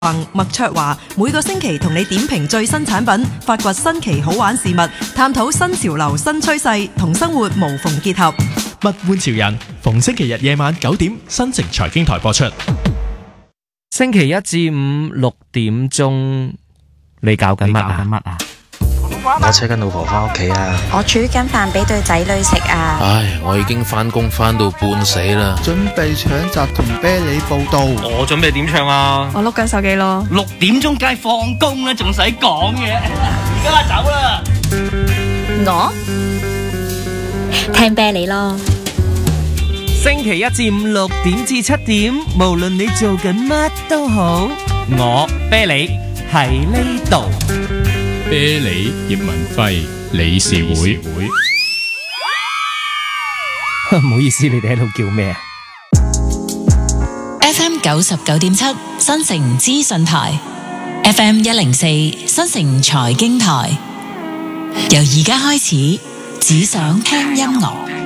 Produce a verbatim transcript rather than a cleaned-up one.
麥卓華每個星期同你點評最新產品，發掘新奇好玩事物，探討新潮流新趨勢，同生活無縫結合。 物玩潮人，逢星期日夜晚九點，新城財經台播出。 星期一至五六點鐘，你搞緊乜啊？ 我車緊老婆翻屋企啊！ 我煮緊飯俾對仔女食啊！ 唉，我已經翻工翻到半死啦， 準備搶閘同啤梨報到。 我準備點唱啊？ 我碌緊手機咯。 六點鐘梗係放工啦，仲使講嘅？而家走啦！ 我聽啤梨咯。 星期一至五六點至七點，無論你做緊乜都好，我啤梨喺呢度。 啤梨葉文輝理事會， 唔好意思，你哋喺度叫咩啊 ？F M 九十九點七新城資訊台 ，F M 一零四新城財經台，由而家開始，只想聽音樂。